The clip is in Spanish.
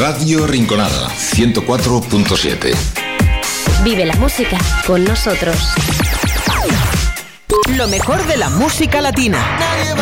Radio Rinconada, 104.7. Vive la música con nosotros. Lo mejor de la música latina.